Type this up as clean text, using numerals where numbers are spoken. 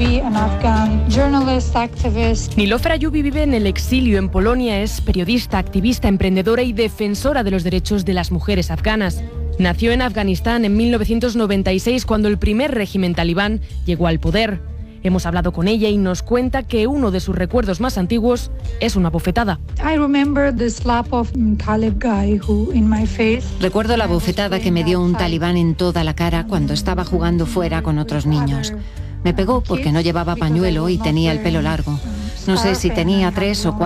Ayubi, an Afghan journalist, activist. Nilofer Ayubi vive en el exilio en Polonia, es periodista, activista, emprendedora y defensora de los derechos de las mujeres afganas. Nació en Afganistán en 1996 cuando el primer régimen talibán llegó al poder. Hemos hablado con ella y nos cuenta que uno de sus recuerdos más antiguos es una bofetada. Recuerdo la bofetada que me dio un talibán en toda la cara cuando estaba jugando fuera con otros niños. Me pegó porque no llevaba pañuelo y tenía el pelo largo. No sé si tenía 3 o 4